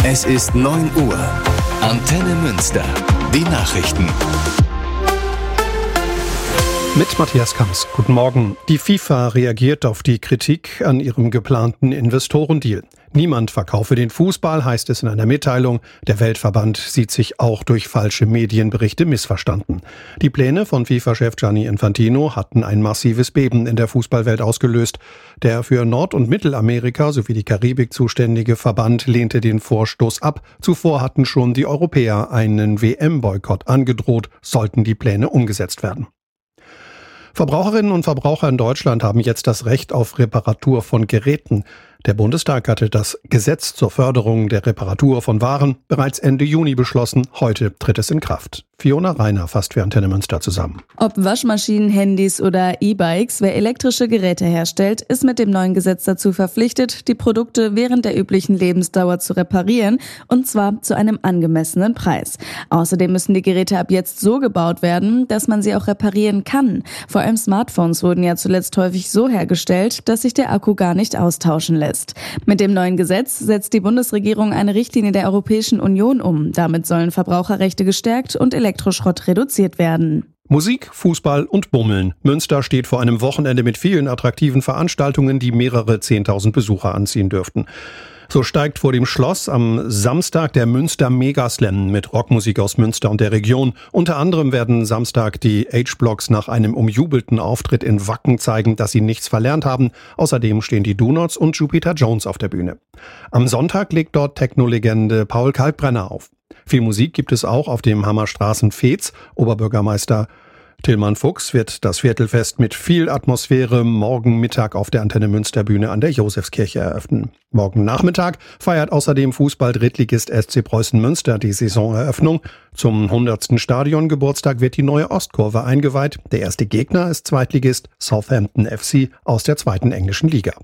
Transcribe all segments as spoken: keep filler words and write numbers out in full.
Es ist neun Uhr. Antenne Münster. Die Nachrichten. Mit Matthias Kamps. Guten Morgen. Die FIFA reagiert auf die Kritik an ihrem geplanten Investorendeal. Niemand verkaufe den Fußball, heißt es in einer Mitteilung. Der Weltverband sieht sich auch durch falsche Medienberichte missverstanden. Die Pläne von FIFA-Chef Gianni Infantino hatten ein massives Beben in der Fußballwelt ausgelöst. Der für Nord- und Mittelamerika sowie die Karibik zuständige Verband lehnte den Vorstoß ab. Zuvor hatten schon die Europäer einen W M-Boykott angedroht, sollten die Pläne umgesetzt werden. Verbraucherinnen und Verbraucher in Deutschland haben jetzt das Recht auf Reparatur von Geräten. Der Bundestag hatte das Gesetz zur Förderung der Reparatur von Waren bereits Ende Juni beschlossen. Heute tritt es in Kraft. Fiona Reiner fasst für Antenne Münster zusammen. Ob Waschmaschinen, Handys oder E-Bikes, wer elektrische Geräte herstellt, ist mit dem neuen Gesetz dazu verpflichtet, die Produkte während der üblichen Lebensdauer zu reparieren, und zwar zu einem angemessenen Preis. Außerdem müssen die Geräte ab jetzt so gebaut werden, dass man sie auch reparieren kann. Vor allem Smartphones wurden ja zuletzt häufig so hergestellt, dass sich der Akku gar nicht austauschen lässt. Mit dem neuen Gesetz setzt die Bundesregierung eine Richtlinie der Europäischen Union um. Damit sollen Verbraucherrechte gestärkt und Elektroschrott reduziert werden. Musik, Fußball und Bummeln. Münster steht vor einem Wochenende mit vielen attraktiven Veranstaltungen, die mehrere zehntausend Besucher anziehen dürften. So steigt vor dem Schloss am Samstag der Münster Megaslam mit Rockmusik aus Münster und der Region. Unter anderem werden Samstag die H-Blocks nach einem umjubelten Auftritt in Wacken zeigen, dass sie nichts verlernt haben. Außerdem stehen die Do-Nots und Jupiter Jones auf der Bühne. Am Sonntag legt dort Techno-Legende Paul Kalkbrenner auf. Viel Musik gibt es auch auf dem Hammerstraßen Veets. Oberbürgermeister Tillmann Fuchs wird das Viertelfest mit viel Atmosphäre morgen Mittag auf der Antenne Münster Bühne an der Josefskirche eröffnen. Morgen Nachmittag feiert außerdem Fußball-Drittligist S C Preußen Münster die Saisoneröffnung. Zum hundertsten Stadiongeburtstag wird die neue Ostkurve eingeweiht. Der erste Gegner ist Zweitligist Southampton F C aus der zweiten englischen Liga.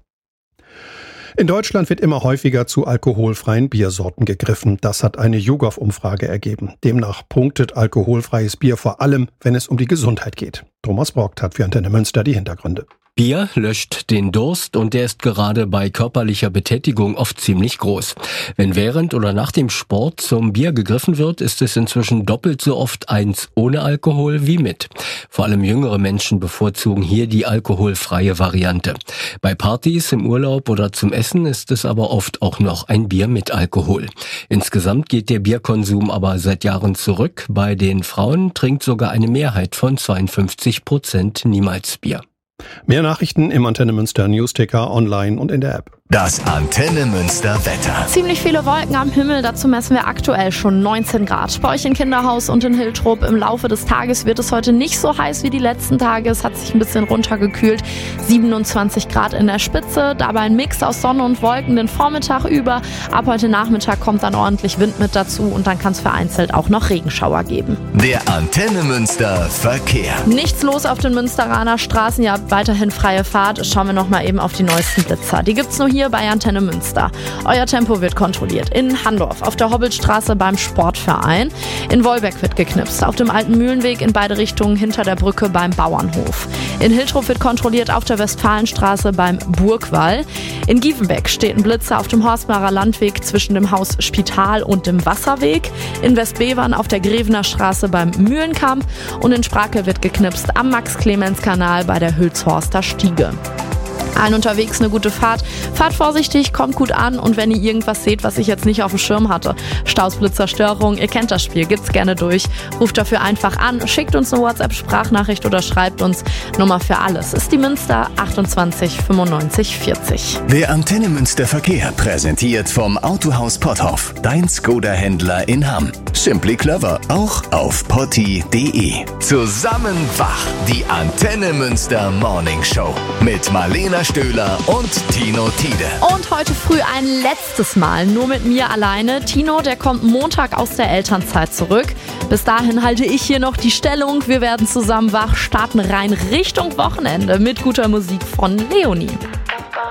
In Deutschland wird immer häufiger zu alkoholfreien Biersorten gegriffen. Das hat eine YouGov-Umfrage ergeben. Demnach punktet alkoholfreies Bier vor allem, wenn es um die Gesundheit geht. Thomas Brockt hat für Antenne Münster die Hintergründe. Bier löscht den Durst und der ist gerade bei körperlicher Betätigung oft ziemlich groß. Wenn während oder nach dem Sport zum Bier gegriffen wird, ist es inzwischen doppelt so oft eins ohne Alkohol wie mit. Vor allem jüngere Menschen bevorzugen hier die alkoholfreie Variante. Bei Partys, im Urlaub oder zum Essen ist es aber oft auch noch ein Bier mit Alkohol. Insgesamt geht der Bierkonsum aber seit Jahren zurück. Bei den Frauen trinkt sogar eine Mehrheit von zweiundfünfzig Prozent niemals Bier. Mehr Nachrichten im Antenne Münster Newsticker, online und in der App. Das Antenne Münster Wetter. Ziemlich viele Wolken am Himmel, dazu messen wir aktuell schon neunzehn Grad. Bei euch in Kinderhaus und in Hiltrop im Laufe des Tages wird es heute nicht so heiß wie die letzten Tage. Es hat sich ein bisschen runtergekühlt. siebenundzwanzig Grad in der Spitze, dabei ein Mix aus Sonne und Wolken den Vormittag über. Ab heute Nachmittag kommt dann ordentlich Wind mit dazu und dann kann es vereinzelt auch noch Regenschauer geben. Der Antenne Münster Verkehr. Nichts los auf den Münsteraner Straßen, ihr habt weiterhin freie Fahrt. Schauen wir noch mal eben auf die neuesten Blitzer. Die gibt's nur hier bei Antenne Münster. Euer Tempo wird kontrolliert. In Handorf auf der Hobbelstraße beim Sportverein. In Wolbeck wird geknipst. Auf dem Alten Mühlenweg in beide Richtungen hinter der Brücke beim Bauernhof. In Hiltrop wird kontrolliert auf der Westfalenstraße beim Burgwall. In Giefenbeck steht ein Blitzer auf dem Horstmarer Landweg zwischen dem Haus Spital und dem Wasserweg. In Westbevern auf der Grevener Straße beim Mühlenkamp. Und in Sprakel wird geknipst am Max-Clemens-Kanal bei der Hülshorster Stiege. Allen unterwegs eine gute Fahrt. Fahrt vorsichtig, kommt gut an und wenn ihr irgendwas seht, was ich jetzt nicht auf dem Schirm hatte, Staus, Blitzer, Störung, ihr kennt das Spiel, gibt's gerne durch. Ruft dafür einfach an, schickt uns eine WhatsApp-Sprachnachricht oder schreibt uns. Nummer für alles ist die Münster achtundzwanzig fünfundneunzig vierzig. Der Antenne Münster Verkehr präsentiert vom Autohaus Potthoff, dein Skoda-Händler in Hamm. Simply clever, auch auf potti punkt de. Zusammen wach, die Antenne Münster Morning Show mit Marlena Stöhler und Tino Tiede. Und heute früh ein letztes Mal, nur mit mir alleine. Tino, der kommt Montag aus der Elternzeit zurück. Bis dahin halte ich hier noch die Stellung. Wir werden zusammen wach, starten rein Richtung Wochenende mit guter Musik von Leonie.